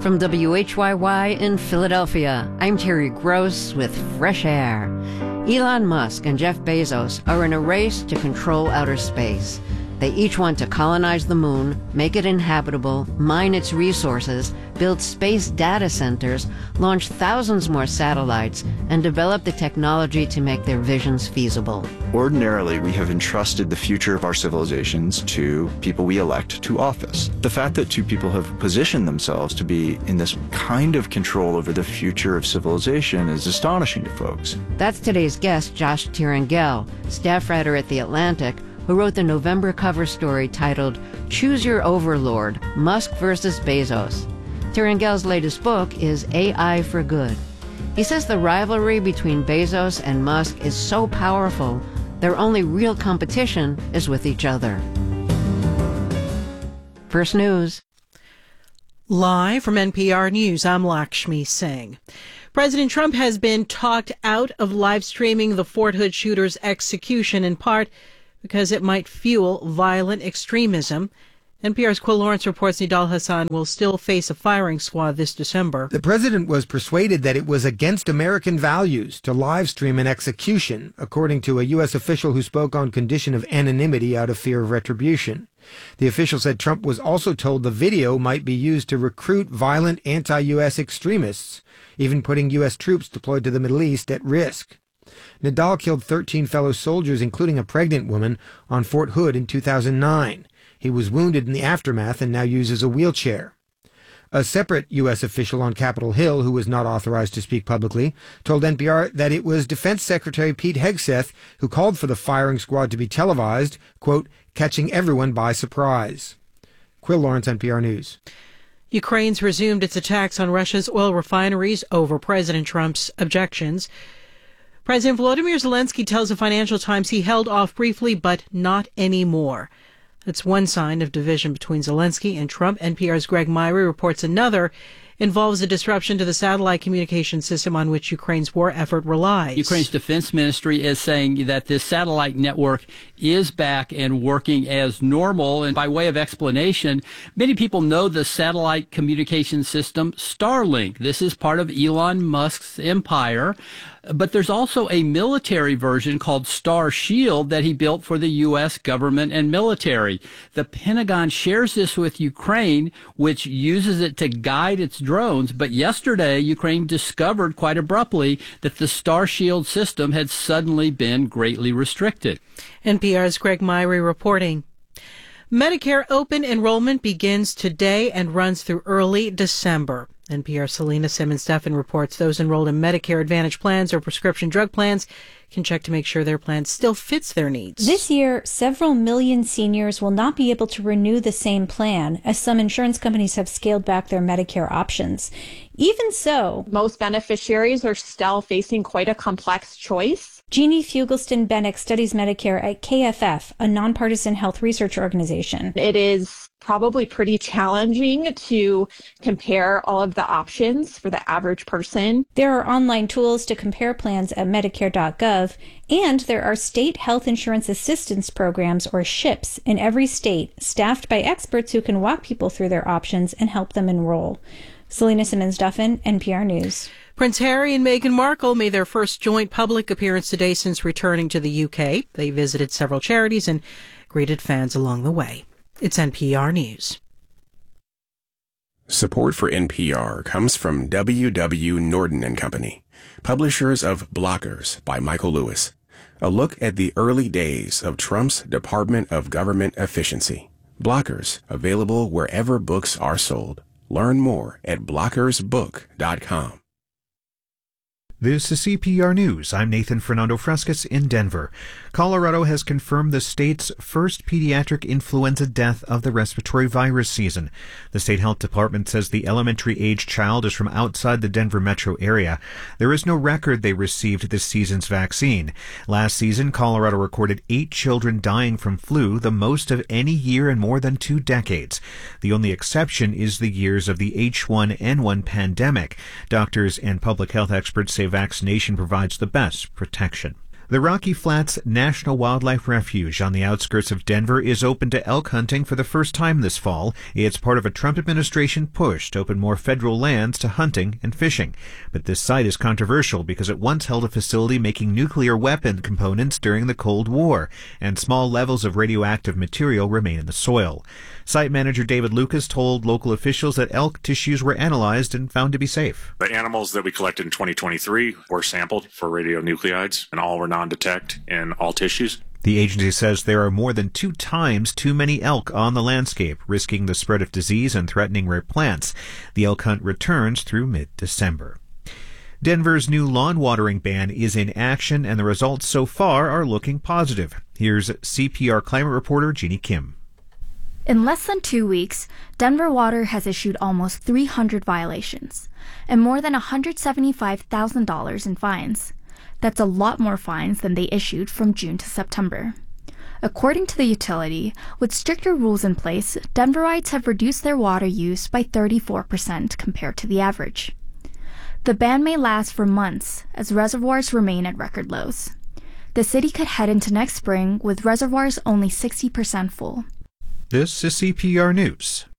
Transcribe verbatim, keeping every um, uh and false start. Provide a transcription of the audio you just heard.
From W H Y Y in Philadelphia, I'm Terry Gross with Fresh Air. Elon Musk and Jeff Bezos are in a race to control outer space. They each want to colonize the moon, make it inhabitable, mine its resources, build space data centers, launch thousands more satellites, and develop the technology to make their visions feasible. Ordinarily, we have entrusted the future of our civilizations to people we elect to office. The fact that two people have positioned themselves to be in this kind of control over the future of civilization is astonishing to folks. That's today's guest, Josh Tirangel, staff writer at The Atlantic, who wrote the November cover story titled Choose Your Overlord, Musk versus Bezos. Tirangel's latest book is A I for Good. He says the rivalry between Bezos and Musk is so powerful, their only real competition is with each other. First News. Live from N P R News, I'm Lakshmi Singh. President Trump has been talked out of live streaming the Fort Hood shooter's execution, in part because it might fuel violent extremism. N P R's Quill Lawrence reports Nidal Hassan will still face a firing squad this December. The president was persuaded that it was against American values to live stream an execution, according to a U S official who spoke on condition of anonymity out of fear of retribution. The official said Trump was also told the video might be used to recruit violent anti-U S extremists, even putting U S troops deployed to the Middle East at risk. Nidal killed thirteen fellow soldiers, including a pregnant woman, on Fort Hood in two thousand nine. He was wounded in the aftermath and now uses a wheelchair. A separate U S official on Capitol Hill, who was not authorized to speak publicly, told N P R that it was Defense Secretary Pete Hegseth who called for the firing squad to be televised, quote, catching everyone by surprise. Quill Lawrence, N P R News. Ukraine's resumed its attacks on Russia's oil refineries over President Trump's objections. President Volodymyr Zelensky tells the Financial Times he held off briefly, but not anymore. That's one sign of division between Zelensky and Trump. N P R's Greg Myrie reports another involves a disruption to the satellite communication system on which Ukraine's war effort relies. Ukraine's defense ministry is saying that this satellite network is back and working as normal. And by way of explanation, many people know the satellite communication system Starlink. This is part of Elon Musk's empire. But there's also a military version called Star Shield that he built for the U S government and military. The Pentagon shares this with Ukraine, which uses it to guide its drones. But yesterday, Ukraine discovered quite abruptly that the Star Shield system had suddenly been greatly restricted. N P R's Greg Myrie reporting. Medicare open enrollment begins today and runs through early December. N P R's Selena Simmons-Duffin reports those enrolled in Medicare Advantage plans or prescription drug plans can check to make sure their plan still fits their needs. This year, several million seniors will not be able to renew the same plan, as some insurance companies have scaled back their Medicare options. Even so, most beneficiaries are still facing quite a complex choice. Jeannie Fugelston-Bennick studies Medicare at K F F, a nonpartisan health research organization. It is probably pretty challenging to compare all of the options for the average person. There are online tools to compare plans at Medicare dot gov, and there are state health insurance assistance programs, or SHIPs, in every state, staffed by experts who can walk people through their options and help them enroll. Selena Simmons-Duffin, N P R News. Prince Harry and Meghan Markle made their first joint public appearance today since returning to the U K. They visited several charities and greeted fans along the way. It's N P R News. Support for N P R comes from W W. Norton and Company, publishers of Blockers by Michael Lewis, a look at the early days of Trump's Department of Government Efficiency. Blockers, available wherever books are sold. Learn more at blockers book dot com. This is C P R News. I'm Nathan Fernando Frescas in Denver. Colorado has confirmed the state's first pediatric influenza death of the respiratory virus season. The state health department says the elementary-age child is from outside the Denver metro area. There is no record they received this season's vaccine. Last season, Colorado recorded eight children dying from flu, the most of any year in more than two decades. The only exception is the years of the H one N one pandemic. Doctors and public health experts say vaccination provides the best protection. The Rocky Flats National Wildlife Refuge on the outskirts of Denver is open to elk hunting for the first time this fall. It's part of a Trump administration push to open more federal lands to hunting and fishing. But this site is controversial because it once held a facility making nuclear weapon components during the Cold War, and small levels of radioactive material remain in the soil. Site manager David Lucas told local officials that elk tissues were analyzed and found to be safe. The animals that we collected in twenty twenty-three were sampled for radionuclides, and all were non-detect in all tissues. The agency says there are more than two times too many elk on the landscape, risking the spread of disease and threatening rare plants. The elk hunt returns through mid-December. Denver's new lawn watering ban is in action, and the results so far are looking positive. Here's C P R climate reporter Jeannie Kim. In less than two weeks, Denver Water has issued almost three hundred violations and more than one hundred seventy-five thousand dollars in fines. That's a lot more fines than they issued from June to September. According to the utility, with stricter rules in place, Denverites have reduced their water use by thirty-four percent compared to the average. The ban may last for months as reservoirs remain at record lows. The city could head into next spring with reservoirs only sixty percent full. This is C P R News.